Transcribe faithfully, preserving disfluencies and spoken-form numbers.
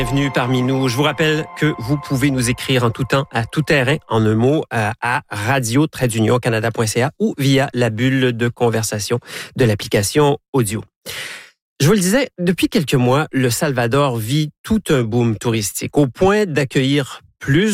Bienvenue parmi nous. Je vous rappelle que vous pouvez nous écrire en tout temps, à tout terrain, en un mot, à, à radio tiret d'union canada point c a ou via la bulle de conversation de l'application audio. Je vous le disais, depuis quelques mois, le Salvador vit tout un boom touristique, au point d'accueillir plus